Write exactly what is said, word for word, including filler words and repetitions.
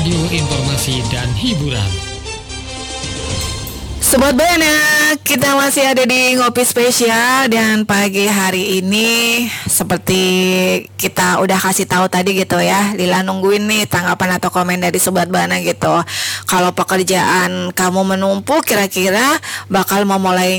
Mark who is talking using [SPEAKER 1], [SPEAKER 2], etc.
[SPEAKER 1] radio, informasi, dan hiburan.
[SPEAKER 2] Sobat Bana, kita masih ada di Ngopi Spesial dan pagi hari ini seperti kita udah kasih tahu tadi gitu ya, Lila nungguin nih tanggapan atau komen dari Sobat Bana gitu. Kalau pekerjaan kamu menumpuk, kira-kira bakal memulai